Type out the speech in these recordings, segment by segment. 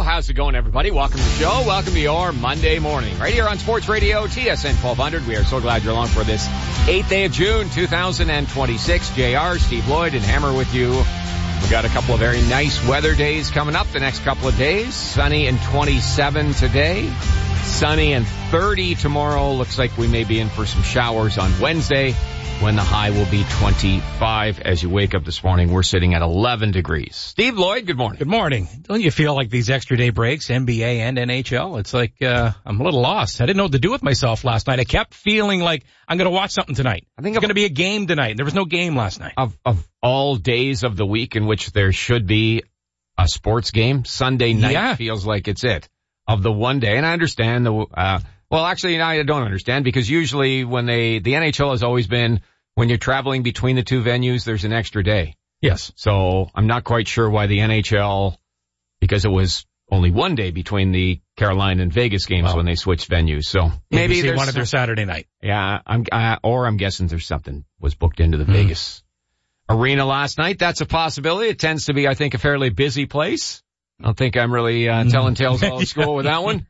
How's it going, everybody? Welcome to the show. Welcome to your Monday morning. Right here on Sports Radio, TSN 1200. We are so glad you're along for this 8th day of June, 2026. JR, Steve Lloyd, and Hammer with you. We got a couple of very nice weather days coming up the next couple of days. Sunny and 27 today. Sunny and 30 tomorrow. Looks like we may be in for some showers on Wednesday, when the high will be 25. As you wake up this morning, we're sitting at 11 degrees. Steve Lloyd, good morning. Good morning. Don't you feel like these extra day breaks, NBA and NHL? It's like I'm a little lost. I didn't know what to do with myself last night. I kept feeling like I'm going to watch something tonight. I think it's going to be a game tonight. There was no game last night. Of all days of the week in which there should be a sports game, Sunday night feels like it's it. Of the one day, and I understand well, actually, I don't understand, because usually when the NHL has always been, when you're traveling between the two venues, there's an extra day. Yes. So I'm not quite sure why the NHL, because it was only one day between the Carolina and Vegas games when they switched venues. So maybe they wanted their Saturday night. Yeah, I'm guessing there's something was booked into the Vegas arena last night. That's a possibility. It tends to be, I think, a fairly busy place. I don't think I'm really telling tales all at school with that one.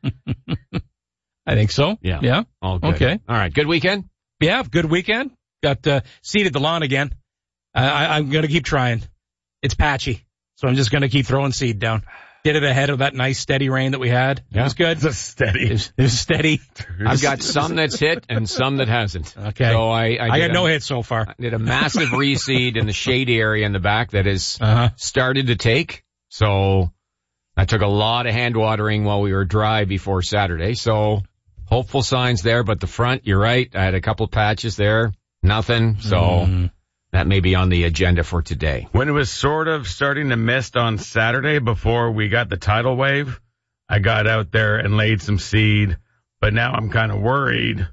I think so. Yeah. All good. Okay. All right. Good weekend? Yeah, good weekend. Got seeded the lawn again. I'm going to keep trying. It's patchy, so I'm just going to keep throwing seed down. Did it ahead of that nice steady rain that we had. Yeah. It was good. It's steady. It was steady. I've got some that's hit and some that hasn't. Okay. So I got no hits so far. I did a massive reseed in the shady area in the back that has started to take. So I took a lot of hand watering while we were dry before Saturday. So hopeful signs there, but the front, you're right. I had a couple patches there. Nothing. So that may be on the agenda for today. When it was sort of starting to mist on Saturday before we got the tidal wave, I got out there and laid some seed, but now I'm kind of worried.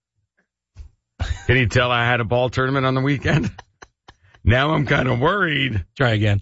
Can you tell I had a ball tournament on the weekend? Now I'm kind of worried. Try again.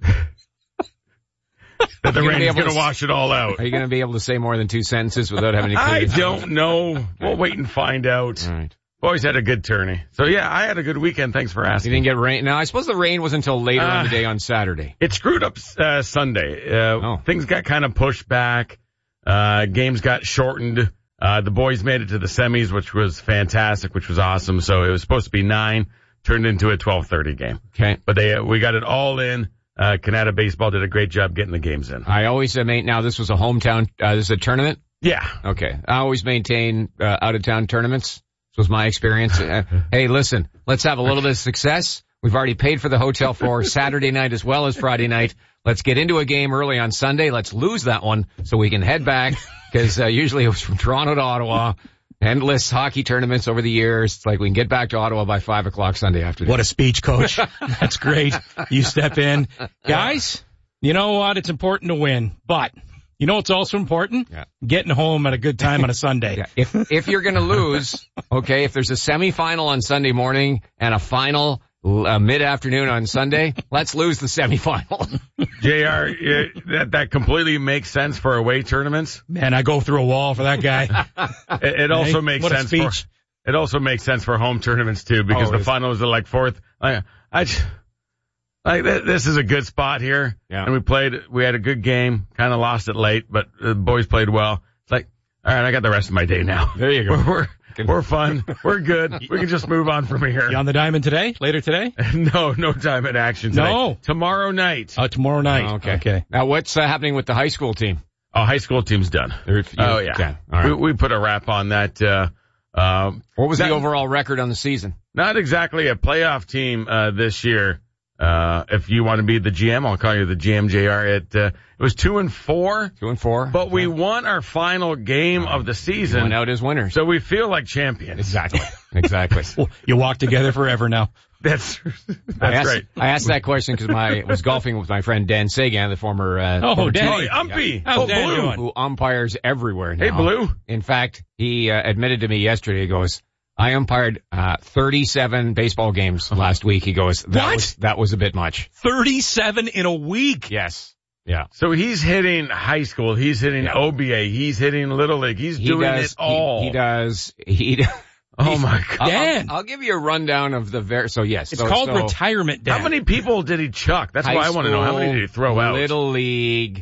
That the rain is going to wash it all out. Are you going to be able to say more than two sentences without having any I clues? don't know. We'll wait and find out. All right. Boys had a good tourney. So, yeah, I had a good weekend. Thanks for asking. You didn't get rain? Now, I suppose the rain was until later in the day on Saturday. It screwed up Sunday. Things got kind of pushed back. Games got shortened. The boys made it to the semis, which was fantastic, which was awesome. So it was supposed to be 9, turned into a 12:30 game. Okay. But we got it all in. Canada Baseball did a great job getting the games in. I always now this was a hometown, this is a tournament? Yeah. Okay. I always maintain out-of-town tournaments. This was my experience. Hey, listen, let's have a little bit of success. We've already paid for the hotel for Saturday night as well as Friday night. Let's get into a game early on Sunday. Let's lose that one so we can head back, because usually it was from Toronto to Ottawa. Endless hockey tournaments over the years. It's like we can get back to Ottawa by 5 o'clock Sunday afternoon. What a speech, Coach. That's great. You step in. Guys, you know what? It's important to win, but you know what's also important? Yeah. Getting home at a good time on a Sunday. Yeah. If you're going to lose, okay, if there's a semifinal on Sunday morning and a final mid-afternoon on Sunday, let's lose the semifinal. JR, that completely makes sense for away tournaments. Man, I go through a wall for that guy. It also makes what sense a speech. It also makes sense for home tournaments too, because the finals are like fourth. This is a good spot here. Yeah. And we had a good game, kind of lost it late, but the boys played well. It's like, all right, I got the rest of my day now. There you go. We're fun. We're good. We can just move on from here. You on the diamond today? Later today? No time at action today. No. Tomorrow night. Oh, tomorrow night. Oh, okay. Now, what's happening with the high school team? Oh, high school team's done. Yeah. Okay. All right. We put a wrap on that. What was the overall record on the season? Not exactly a playoff team this year. If you want to be the GM, I'll call you the GM, JR. It was 2-4. 2-4. But we won our final game of the season. Went out as winners. So we feel like champions. Exactly. You walk together forever now. That's right. I asked that question because I was golfing with my friend Dan Sagan, the former Dan. Umpy. How's Dan Blue. doing? Who umpires everywhere now. Hey, Blue. In fact, he admitted to me yesterday, he goes, I umpired 37 baseball games last week. He goes, that was a bit much. 37 in a week? Yes. Yeah. So he's hitting high school. He's hitting OBA. He's hitting Little League. He does it all. He does. Oh my God. Dan. I'll give you a rundown of the so yes. It's called retirement, Dan. How many people did he chuck? That's why I want to know. How many did he throw out? Little League,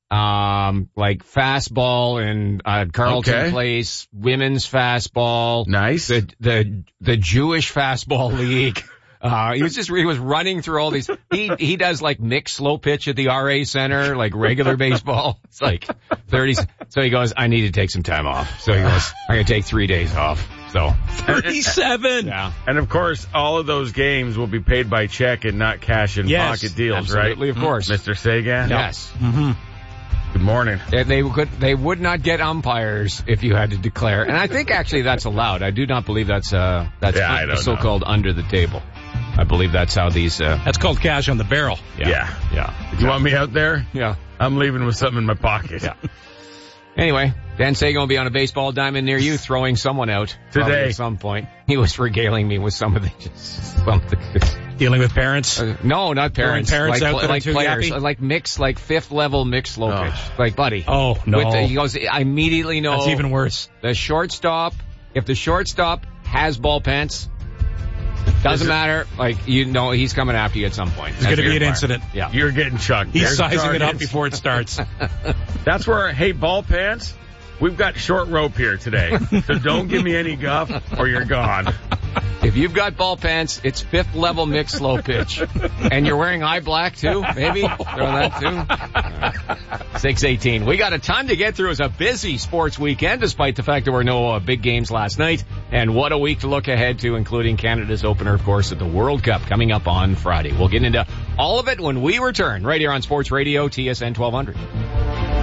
like fastball in Carlton Place, women's fastball. Nice. The Jewish fastball league. He was running through all these. He does like mixed slow pitch at the RA Center, like regular baseball. It's like 30. So he goes, I need to take some time off. So he goes, I'm going to take 3 days off. So 37. Yeah. And of course, all of those games will be paid by check and not cash and pocket deals, absolutely, right? Of course. Mr. Sagan? Yes. Mm-hmm. Good morning. They would not get umpires if you had to declare. And I think actually that's allowed. I do not believe that's I so-called under the table. I believe that's how these, That's called cash on the barrel. Yeah. Yeah. You want me out there? Yeah. I'm leaving with something in my pocket. Yeah. Anyway, Dan Sagan will be on a baseball diamond near you, throwing someone out today at some point. He was regaling me with some of the Dealing with parents? No, not parents. Parents like, out that like are too players, yappy? like fifth level mixed slow pitch. Like, buddy. Oh, no. He goes, I immediately know. That's even worse. The shortstop, if the shortstop has ball pants, doesn't matter. Like, he's coming after you at some point. There's going to be an incident. Yeah. You're getting chucked. He's sizing it up before it starts. That's where, hey, ball pants, we've got short rope here today. So don't give me any guff or you're gone. If you've got ball pants, it's fifth level mixed slow pitch. And you're wearing eye black too, maybe? Throw that too. 6:18. We got a ton to get through. It was a busy sports weekend, despite the fact there were no big games last night. And what a week to look ahead to, including Canada's opener, of course, at the World Cup coming up on Friday. We'll get into all of it when we return right here on Sports Radio TSN 1200.